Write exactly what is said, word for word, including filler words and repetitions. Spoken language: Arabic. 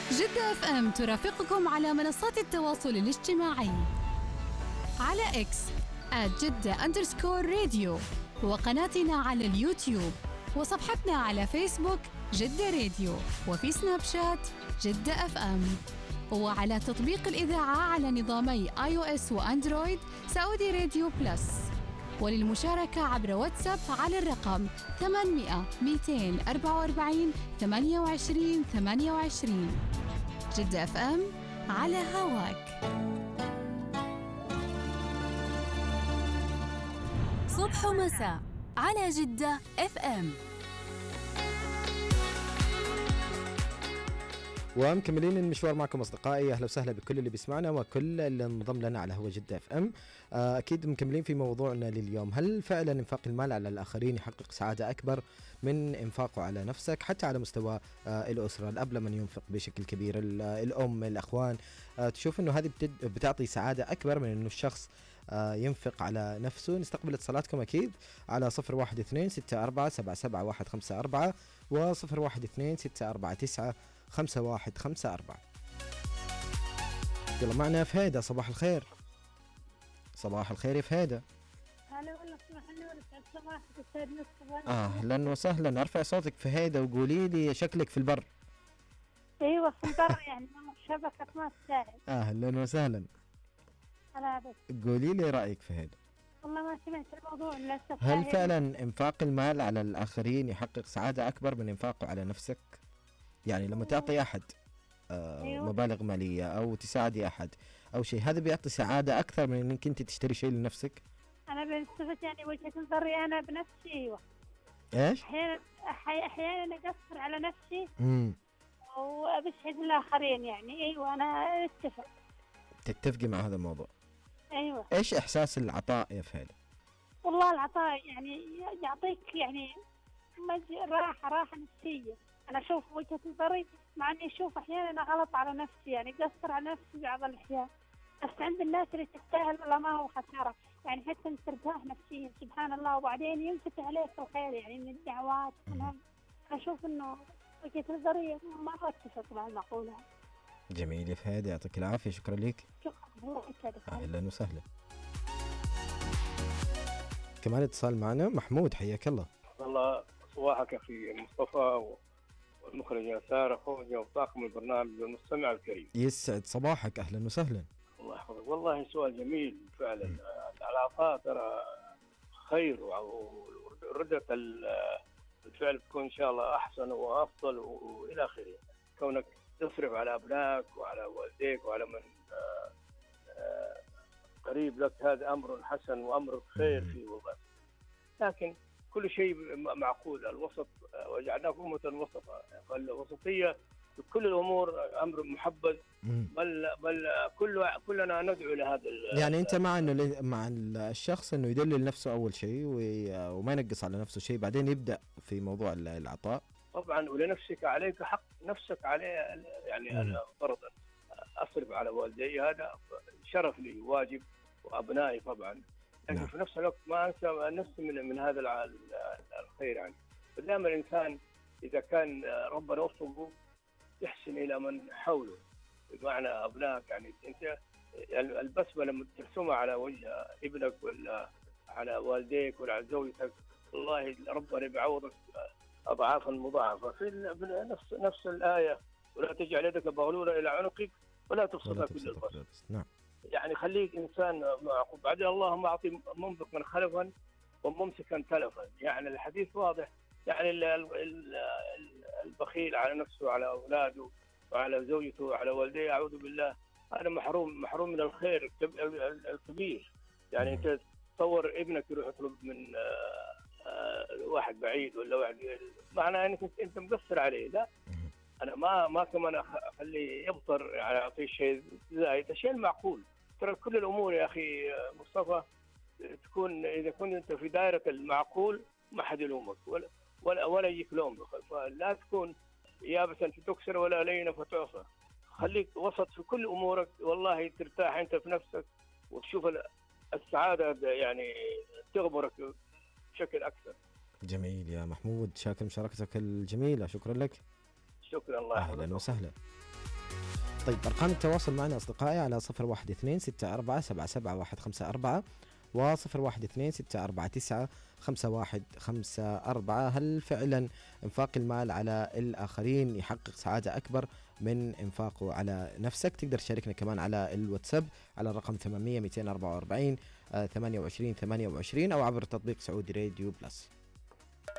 جدة اف ام ترافقكم على منصات التواصل الاجتماعي على اكس آت جدة أندرسكور راديو، وقناتنا على اليوتيوب، وصفحتنا على فيسبوك جدة راديو، وفي سناب شات جدة اف ام، وعلى تطبيق الإذاعة على نظامي آي أو إس وأندرويد سعودي راديو بلس. وللمشاركة عبر واتساب على الرقم ثمانمئة مئتين وأربعة وأربعين ثمانية وعشرين ثمانية وعشرين. جدة اف ام على هواك. صبح ومساء على جدة اف ام. ومكملين المشوار معكم أصدقائي، أهلا وسهلا بكل اللي بيسمعنا وكل اللي انضم لنا على هوا جدة اف ام. أكيد مكملين في موضوعنا لليوم. هل فعلا انفاق المال على الآخرين يحقق سعادة أكبر من انفاقه على نفسك؟ حتى على مستوى الأسرة، الأب لما ينفق بشكل كبير، الأم، الأخوان، تشوف أنه هذه بتعطي سعادة أكبر من أنه الشخص ينفق على نفسه. نستقبل اتصالاتكم أكيد على صفر واحد اثنين ستة أربعة سبعة سبعة واحد خمسة أربعة وصفر واحد اثنين ستة أربعة تسعة خمسة واحد خمسة أربعة. يلا معنا فهيدة. صباح الخير. صباح الخير يا فهيدة. هلا والله، سمحني ولا سعد صباحك أستاذ مصطفى. أهلا وسهلا. أرفع صوتك فهيدة وقولي لي شكلك في البر. أيوة في البر يعني شبكة ما تساعد. أهلا وسهلا. هلا بس. قولي لي رأيك فهيدة. والله ما سمعت الموضوع للأسف. هل فعلا انفاق المال على الآخرين يحقق سعادة أكبر من انفاقه على نفسك؟ يعني لما تعطي أحد آه أيوة. مبالغ مالية أو تساعدي أحد أو شيء، هذا بيعطي سعادة أكثر من إنك أنت تشتري شيء لنفسك؟ أنا بنستفد يعني وجهة نظري أنا بنفسي. أيوة. إيش؟ أحيانا أحيانا أقصر على نفسي امم وأبشهد الآخرين يعني. أيوة أنا أتفق. تتفقي مع هذا الموضوع؟ أيوة. إيش إحساس العطاء يا فهد؟ والله العطاء يعني يعطيك يعني مج... راحة راحة نفسية. أنا أشوف وجهة نظري، مع إني أشوف أحيانا غلط على نفسي يعني قصر على نفسي بعض الأحيان، بس عند الناس اللي تستاهل والله ما هو خسارة يعني، حتى أنت ترتاح نفسيا سبحان الله، وبعدين ينفتح عليك الخير يعني من الدعوات. أنا أشوف إنه وجهة نظري ما أتفق مع المقولة. جميل يا فهد، يعطيك العافية. شكرا لك. شكرا. الله يسعدك. أهلا وسهلا. كمان اتصال معنا محمود، حياك الله. الله صباحك أخي مصطفى والمخرج يسار أخوي وطاقم البرنامج والمستمع الكريم. يسعد صباحك، أهلا وسهلا. الله يحفظك. والله سؤال جميل فعلا. العلاقات ترى خير، وردة الفعل تكون إن شاء الله أحسن وأفضل وإلى آخره. كونك تصرف على أبنائك وعلى والديك وعلى من قريب لك، هذا أمر حسن وأمر خير فيه والله. لكن كل شيء معقول، الوسط وجعلناكم أمة وسطا، فالوسطية في كل الأمور أمر محبذ، بل بل كل كلنا ندعو لهذا. يعني أنت مع إنه مع الشخص إنه يدلل نفسه أول شيء وما ينقص على نفسه شيء، بعدين يبدأ في موضوع العطاء. طبعا، ولنفسك عليك حق، نفسك عليه يعني. م. أنا فرضا أصرف على والدي، هذا شرف لي واجب، وأبنائي طبعا، لكن نعم. في نفس الوقت ما أنسى نفسي من, من هذا الخير يعني. فدائما الإنسان إذا كان ربنا وفقه يحسن إلى من حوله، بمعنى أبنائك يعني. أنت البسمة لما ترسمها على وجه ابنك ولا على والديك ولا على زوجتك، والله ربنا بيعوضك أضعافا مضاعفة. في نفس نفس الآية، ولا تجعل يدك مغلولة إلى عنقك ولا تبسطها كل البسط. نعم. يعني خليك إنسان معقوب. بعدين اللهم أعطي منفقا خلفا وممسكا تلفا. يعني الحديث واضح يعني. البخيل على نفسه وعلى أولاده وعلى زوجته وعلى والديه، أعوذ بالله، هذا محروم محروم من الخير الكبير. يعني أنت تصور ابنك يروح يطلب من واحد بعيد ولا واحد، معناه أنك أنت مقصر عليه. لا، أنا ما ما كمان أخليه يبطر يعني أعطيه شيء زايد، شيء معقول. ترى كل الأمور يا أخي مصطفى تكون إذا كنت أنت في دائرة المعقول ما حد يلومك ولا ولا ولا يجيك لوم. فلا تكون يابسا فتكسر ولا لينا فتعصى. خليك وسط في كل أمورك، والله ترتاح أنت في نفسك وتشوف السعادة يعني تغمرك بشكل أكثر. جميل يا محمود، شاكر مشاركتك الجميلة، شكرا لك. شكرا الله. أهلا وسهلا. طيب أرقام التواصل معنا أصدقائي على صفر واحد اثنين ستة أربعة سبعة سبعة واحد خمسة أربعة وصفر واحد اثنين ستة أربعة تسعة خمسة واحد خمسة أربعة. هل فعلا إنفاق المال على الآخرين يحقق سعادة أكبر من إنفاقه على نفسك؟ تقدر تشاركنا كمان على الواتساب على الرقم ثمانمية مئتين وأربعة وأربعين ثمانية وعشرين ثمانية وعشرين أو عبر تطبيق سعودي راديو بلس.